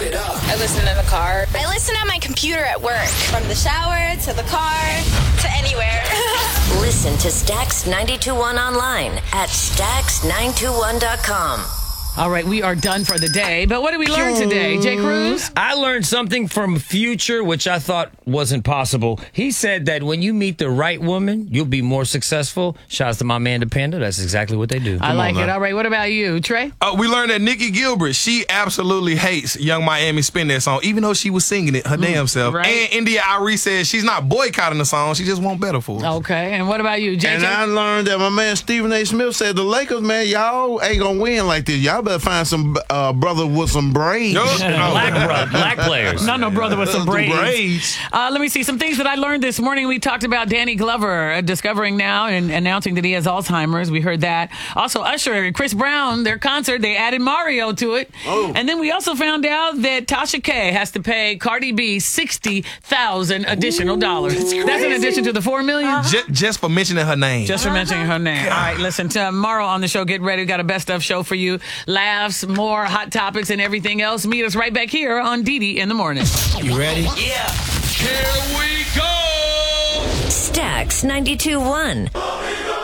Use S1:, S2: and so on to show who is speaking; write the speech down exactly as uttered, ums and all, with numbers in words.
S1: it up.
S2: I listen in the car. I listen on my computer at work. From the shower to the car to anywhere.
S3: Listen to Stax ninety-two point one online at stax nine two one dot com.
S4: All right, we are done for the day. But what did we learn today, Jay Cruz?
S5: I learned something from Future, which I thought wasn't possible. He said that when you meet the right woman, you'll be more successful. Shouts to my man, the Panda. That's exactly what they do.
S4: I
S5: Come
S4: like
S5: on,
S4: it.
S5: man.
S4: All right, what about you, Trey?
S6: Uh, we learned that Nikki Gilbert, she absolutely hates Young Miami spin that song, even though she was singing it her damn self.
S4: right.
S6: And India Irie says she's not boycotting the song, she just want better for it.
S4: Okay, and what about you, J J?
S7: And I learned that my man Stephen A. Smith said the Lakers, man, y'all ain't gonna win like this. Y'all better find some uh, brother with some braids.
S5: Black, bro, black players.
S4: Not no brother with some braids.
S7: braids.
S4: Uh, let me see some things that I learned this morning. We talked about Danny Glover uh, discovering now and announcing that he has Alzheimer's. We heard that. Also, Usher and Chris Brown, their concert, they added Mario to it.
S7: Oh.
S4: And then we also found out that Tasha K has to pay Cardi B sixty thousand additional dollars. That's in addition to the four million dollars.
S6: Just, just for mentioning her name.
S4: Just for mentioning her name. All right, listen, tomorrow on the show, get ready. We got a best of show for you. Laughs, more hot topics, and everything else. Meet us right back here on Didi in the Morning.
S5: You ready?
S1: Yeah. Here we go.
S3: Stax ninety-two point one.